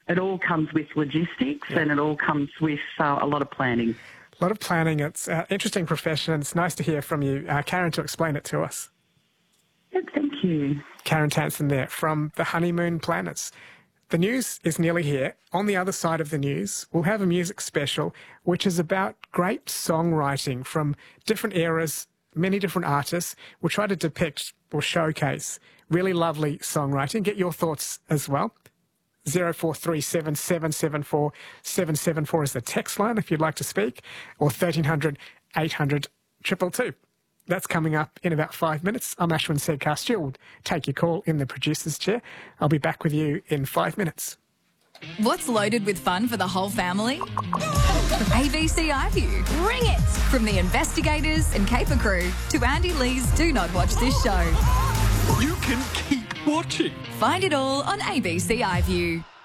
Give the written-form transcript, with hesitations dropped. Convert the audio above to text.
it all comes with logistics and it all comes with a lot of planning. A lot of planning. It's an interesting profession. It's nice to hear from you, Karen, to explain it to us. Yeah, thank you. Karen Tanson there from the Honeymoon Planners. The news is nearly here. On the other side of the news, we'll have a music special, which is about great songwriting from different eras, many different artists. We'll try to depict or showcase really lovely songwriting. Get your thoughts as well. 0437 774 774 is the text line if you'd like to speak, or 1300 800 222. That's coming up in about 5 minutes. I'm Ashwin Sedkar. We'll take your call in the producer's chair. I'll be back with you in 5 minutes. What's loaded with fun for the whole family? ABC iView. Bring it! From the investigators and Caper crew to Andy Lee's Do Not Watch This Show. You can keep watching. Find it all on ABC iView.